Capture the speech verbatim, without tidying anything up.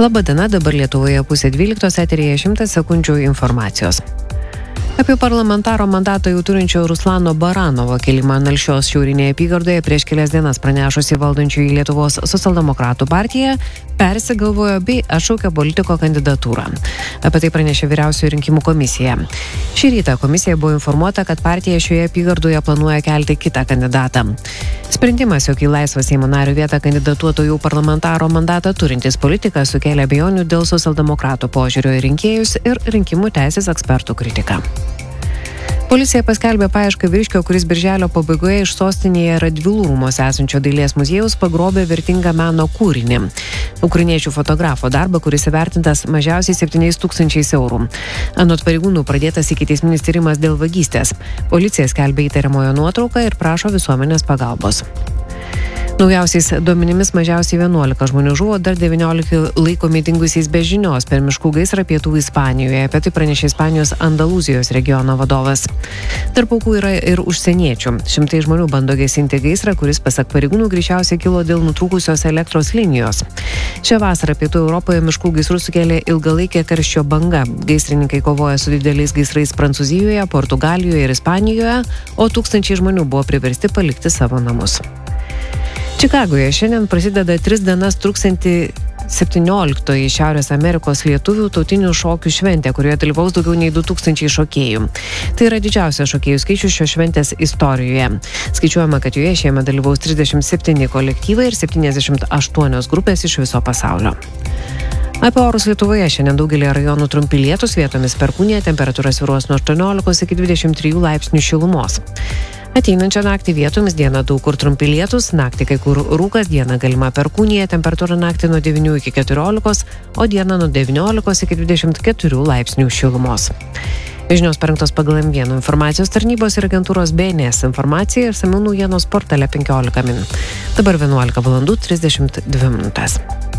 Labadiena, dabar Lietuvoje pusė dvyliktos, eteryje šimtas sekundžių informacijos. Apie parlamentaro mandatą jau turinčio Ruslano Baranovo kilimą Nalšios šiaurinėje apygardoje prieš kelias dienas pranešusi valdančiųjų Lietuvos socialdemokratų partija persigalvojo bei atšaukė politiko kandidatūrą. Apie tai pranešė Vyriausioji rinkimų komisija. Šį rytą komisija buvo informuota, kad partija šioje apygardoje planuoja kelti kitą kandidatą. Sprendimas, jog į laisvą Seimo nario vietą kandidatuotų jau parlamentaro mandatą turintis politikas sukėlė abejonių dėl socialdemokratų požiūrio į rinkėjus ir rinkimų teisės ekspertų kritiką. Policija paskelbė paiešką vyriškio, kuris birželio pabaigoje iš sostinėje Radvilų rūmuose esančio dailės muziejaus pagrobė vertingą meno kūrinį. Ukrainiečių fotografo darbą, kuris įvertintas mažiausiai septyniais tūkstančiais eurų. Anot pareigūnų pradėtas ikiteisminis tyrimas dėl vagystės. Policija skelbė įtariamojo nuotrauką ir prašo visuomenės pagalbos. Naujausiais duomenimis mažiausiai vienuolika žmonių žuvo, dar devyniolika laikomi dingusiais be žinios per miškų gaisrą pietų Ispanijoje. Apie tai pranešė Ispanijos Andalūzijos regiono vadovas. Tarp aukų yra ir užsieniečių. Šimtai žmonių bando gesinti gaisrą, kuris pasak pareigūnų greičiausiai kilo dėl nutrūkusios elektros linijos. Šią vasarą pietų Europoje miškų gaisrus sukėlė ilgalaikė karščio banga. Gaisrininkai kovoja su dideliais gaisrais Prancūzijoje, Portugalijoje ir Ispanijoje, o tūkstančiai žmonių buvo priversti palikti savo namus. Čikagoje šiandien prasideda tris dienas truksianti septynioliktoji Šiaurės Amerikos lietuvių tautinių šokių šventė, kurioje dalyvaus daugiau nei du tūkstančiai šokėjų. Tai yra didžiausias šokėjų skaičius šios šventės istorijoje. Skaičiuojama, kad joje šiemet dalyvaus trisdešimt septyni kolektyvai ir septyniasdešimt aštuonios grupės iš viso pasaulio. Apie orus Lietuvoje šiandien daugelį rajonų trumpi lietūs, vietomis perkūnija, temperatūra svyruos nuo aštuoniolikos iki dvidešimt trijų laipsnių šilumos. Ateinančią naktį vietomis dieną daug kur trumpi lietūs, naktį kai kur rūkas, dieną galima perkūnija, temperatūra naktį nuo devynių iki keturiolikos, o dieną nuo devyniolikos iki dvidešimt keturių laipsnių šilumos. Žinios parengtos pagal M vienas informacijos tarnybos ir agentūros B N S informacija ir išsamių naujienos portale penkiolika min. Dabar vienuolika valandų trisdešimt dvi minutės.